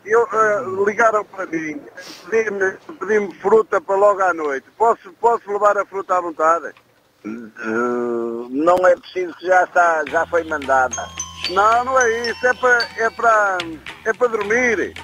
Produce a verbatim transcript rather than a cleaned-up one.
eu, uh, ligaram para mim, pediram-me pediram fruta para logo à noite. Posso, posso levar a fruta à vontade? Uh, não é preciso, que já está, já foi mandada. Não, não é isso, é para, é para, é para dormir.